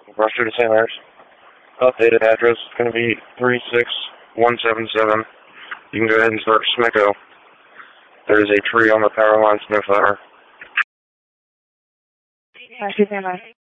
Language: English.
Rush to St. Mary's. Updated address is going to be 36177. You can go ahead and start Smicko. There is a tree on the power line, Snowflower. Rush to St. Mary's.